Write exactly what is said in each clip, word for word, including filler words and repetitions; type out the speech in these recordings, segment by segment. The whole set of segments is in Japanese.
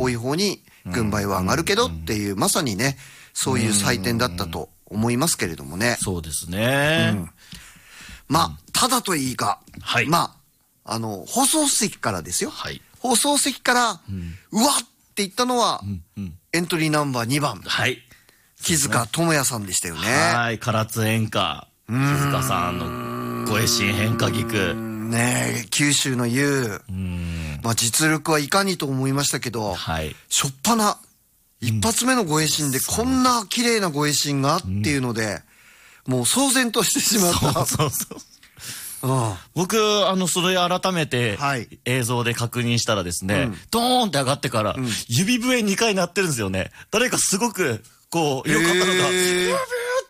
多い方に軍配は上がるけどっていう、まさにね、そういう採点だったと思いますけれどもね。 そうですね。 うん、まあ、ただといいが、 はい、 まあ、あの、放送席からですよ。 はい、 放送席から、うん、うわっって言ったのは、うんうん、エントリーナンバーにばん。 はい。 木塚智也さんでしたよね。 はい、唐津演歌。木塚さんのごえしん変化菊。 ねえ、九州の優。まあ実力はいかにと思いましたけど、 はい、 しょっぱな、一発目のごえしんでこんな綺麗なごえしんがっていうので、うん、もう騒然としてしまった。 そうそうそう。うん、僕、あの、それ改めて映像で確認したらですね、はい、ドーンって上がってから、うん、指笛にかい鳴ってるんですよね。誰かすごく、こう、よかったのが、ビュービューって、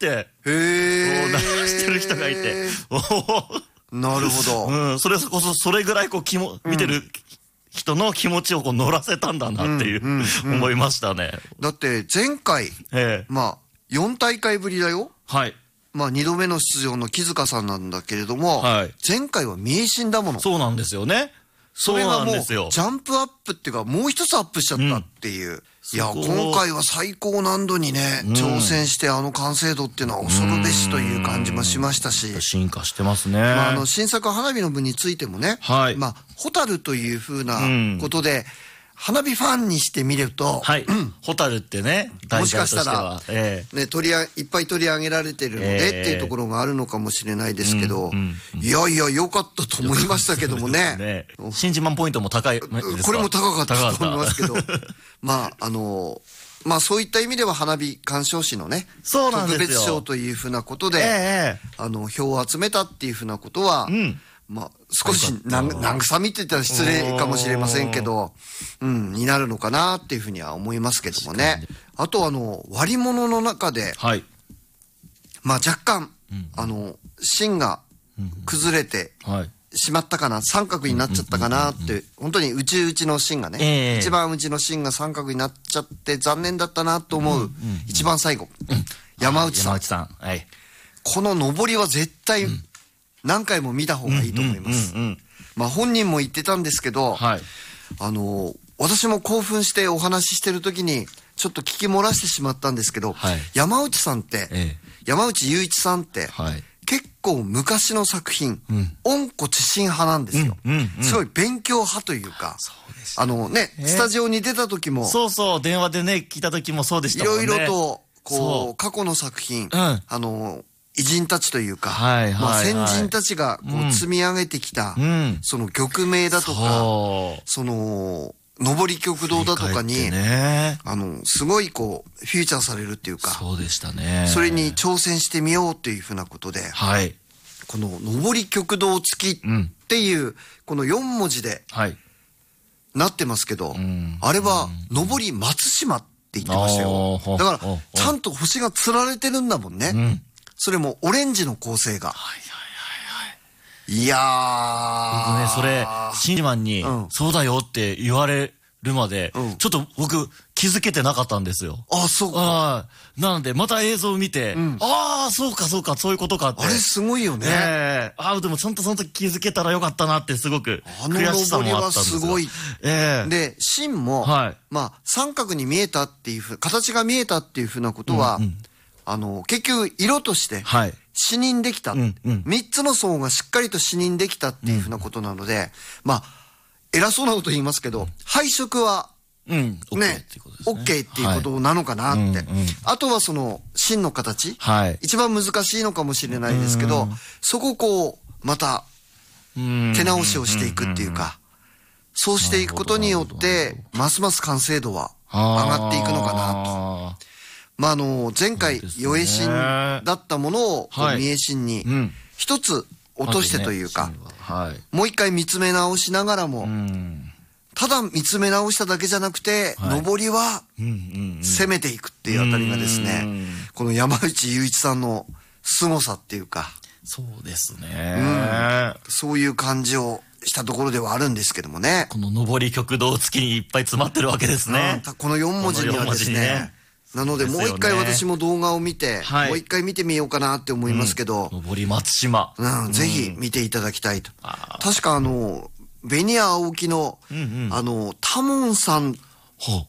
こう鳴らしてる人がいて、 なるほど。 うん、それこそ、それぐらいこう、気も、見てる人の気持ちをこう乗らせたんだなっていう、思いましたね。 だって、前回、えー、まあ、よん大会ぶりだよ。 はい。 まあ、にどめの出場の木塚さんなんだけれども、はい、前回は名神だもの。 そうなんですよね。 それがもう、ジャンプアップっていうか、もう一つアップしちゃったっていう。うん、いや、今回は最高難度にね、うん、挑戦してあの完成度っていうのは恐るべしという感じもしましたし。 進化してますね。 まあ、あの、新作花火の部についてもね、はい、まあ、ホタルというふうなことで、うん、花火ファンにしてみると、 はい。ホタルってね、 もしかしたら、ええ、ね、取りあ、いっぱい取り上げられてるので、えー、っていうところがあるのかもしれないですけど、うんうんうん、いやいや、良かったと思いましたけどもね。 ね、新自慢ポイントも高いですか？ これも高かったと思いますけど、まあ、あの、まあそういった意味では花火鑑賞士のね、 そうなんですよ、 特別賞というふうなことで、 えー、 あの、票を集めたっていうふうなことは、うん、まあ、少し慰みって言ったら失礼かもしれませんけど、うん、になるのかなっていうふうには思いますけどもね。あとあの、割り物の中で、はい、まあ若干、うん、あの、芯が崩れてしまったかな、三角になっちゃったかなって、本当に内々の芯がね、えー、一番内の芯が三角になっちゃって残念だったなと思う、うんうんうん、一番最後、うん、山内さん。 山内さん。はい。 この上りは絶対、うん何回も見た方がいいと思います。まあ本人も言ってたんですけど、はい、あの、私も興奮してお話ししてる時に、ちょっと聞き漏らしてしまったんですけど、はい、山内さんって、ええ、山内雄一さんって、はい、結構昔の作品、うん、温故知新派なんですよ。うんうんうん、すごい勉強派というか、そうですね、あのね、えー、スタジオに出た時も、 そうそう、電話でね、聞いた時もそうでしたもんね。 いろいろと、こう、過去の作品、うん、あの、偉人たちというか、はいはいはい、まあ先人たちがこう積み上げてきた、うん、その曲名だとか、その、上り曲道だとかに、ね、あの、すごいこう、フィーチャーされるっていうか、 そうでしたね。 それに挑戦してみようっていうふうなことで、はい、この上り曲道付きっていう、うん、このよん文字で、はい、なってますけど、うん、あれは、上り松島って言ってましたよ。だから、ちゃんと星が釣られてるんだもんね。うん、それもオレンジの構成が。はいはいはいはい。いやー。 僕ね、それ、シンジマンに、うん、そうだよって言われるまで、うん、ちょっと僕気づけてなかったんですよ。 あ、そうか。 あなので、また映像を見て、うん、ああ、そうかそうか、そういうことかって。 あれすごいよね。 ええー、ああ、でもちゃんとその時気づけたらよかったなってすごく悔しさもあったんですよ。あの登りはすごい。 ええー。で、芯も、はい、まあ、三角に見えたっていうふう、形が見えたっていうふうなことは、うんうんあの、結局、色として、視認できた。三、はい、つの層がしっかりと視認できたっていうふうなことなので、うん、まあ、偉そうなこと言いますけど、配色は、 うん、 ね、OK っていうことなのかなって。はいうんうん、あとはその、芯の形、はい、一番難しいのかもしれないですけど、そこをこう、また、手直しをしていくっていうか、そうしていくことによって、ますます完成度は上がっていくのかなと。まあ、あの、前回、余栄心だったものを、見栄心に、一つ落としてというか、もう一回見つめ直しながらも、ただ見つめ直しただけじゃなくて、上りは、攻めていくっていうあたりがですね、この山内雄一さんの凄さっていうか、 そうですね。 そういう感じをしたところではあるんですけどもね。 この上り曲道付きにいっぱい詰まってるわけですね。 このよん文字にはですね、なので、もう一回私も動画を見て、はい、もう一回見てみようかなって思いますけど。 うん、上り松島。 うん、ぜひ見ていただきたいと。うん、確かあの、ベニヤ青木の、うんうん、あの、タモンさん